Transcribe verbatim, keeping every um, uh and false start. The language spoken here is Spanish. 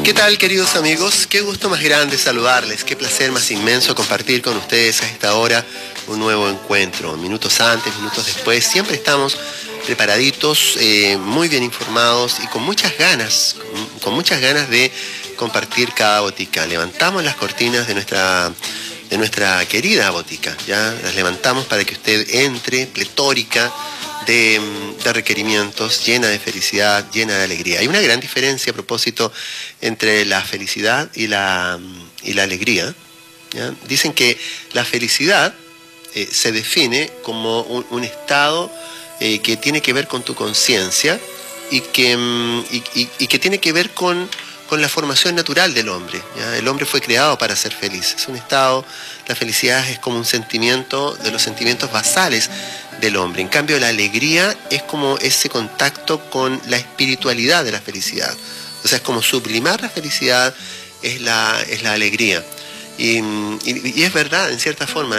¿Qué tal, queridos amigos? Qué gusto más grande saludarles, qué placer más inmenso compartir con ustedes a esta hora un nuevo encuentro. Minutos antes, minutos después, siempre estamos preparaditos, eh, muy bien informados y con muchas ganas, con, con muchas ganas de compartir cada botica. Levantamos las cortinas de nuestra, de nuestra querida botica, ya las levantamos para que usted entre pletórica De, de requerimientos, llena de felicidad, llena de alegría. Hay una gran diferencia a propósito entre la felicidad y la, y la alegría, ¿ya? Dicen que la felicidad eh, se define como un, un estado eh, que tiene que ver con tu conciencia y que, y, y, y que tiene que ver con, con la formación natural del hombre, ¿ya? El hombre fue creado para ser feliz. Es un estado, la felicidad es como un sentimiento de los sentimientos basales del hombre. En cambio, la alegría es como ese contacto con la espiritualidad de la felicidad. O sea, es como sublimar la felicidad, es la, es la alegría. Y, y, y es verdad, en cierta forma,